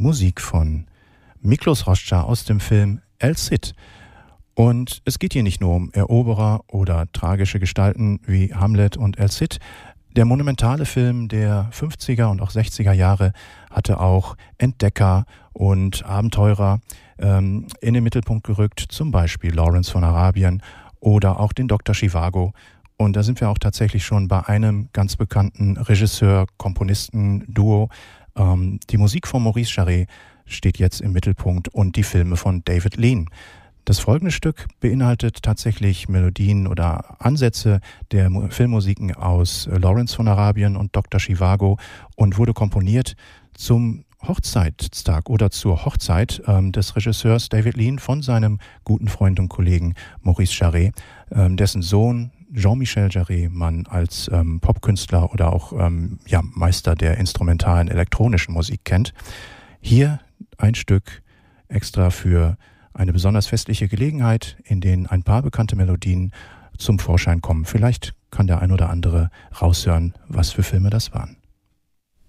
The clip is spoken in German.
Musik von Miklos Rozsa aus dem Film El Cid. Und es geht hier nicht nur um Eroberer oder tragische Gestalten wie Hamlet und El Cid. Der monumentale Film der 50er und auch 60er Jahre hatte auch Entdecker und Abenteurer in den Mittelpunkt gerückt, zum Beispiel Lawrence von Arabien oder auch den Dr. Zhivago. Und da sind wir auch tatsächlich schon bei einem ganz bekannten Regisseur-Komponisten-Duo. Die Musik von Maurice Jarret steht jetzt im Mittelpunkt und die Filme von David Lean. Das folgende Stück beinhaltet tatsächlich Melodien oder Ansätze der Filmmusiken aus Lawrence von Arabien und Dr. Zhivago und wurde komponiert zum Hochzeitstag oder zur Hochzeit des Regisseurs David Lean von seinem guten Freund und Kollegen Maurice Jarret, dessen Sohn Jean-Michel Jarret man als Popkünstler oder auch Meister der instrumentalen elektronischen Musik kennt. Hier ein Stück extra für eine besonders festliche Gelegenheit, in denen ein paar bekannte Melodien zum Vorschein kommen. Vielleicht kann der ein oder andere raushören, was für Filme das waren.